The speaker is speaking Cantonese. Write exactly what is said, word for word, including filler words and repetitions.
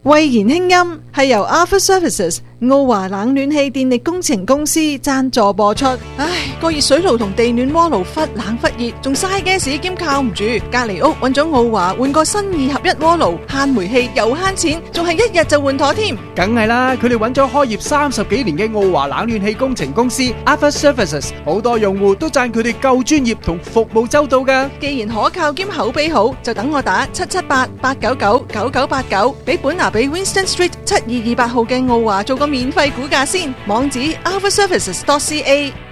慧言輕音係由 Alpha Services 澳華冷暖氣電力工程公司贊助播出。唉，個熱水爐同地暖鍋爐忽冷忽熱，仲嘥 gas 兼靠唔住。隔離屋揾咗澳華換個新二合一鍋爐，慳煤氣又慳錢，仲係一日就換妥添。 梗係啦，佢哋揾咗開業三十幾年嘅澳華冷暖氣工程公司 Alpha Services， 好多用戶都讚佢哋夠專業同服務周到㗎。 既然可靠兼口碑好，就等我打七七八八九九九九八九，俾本拿比 Winston Street 七二二八號嘅澳華做個免費估價先。網址 alpha services dot c a。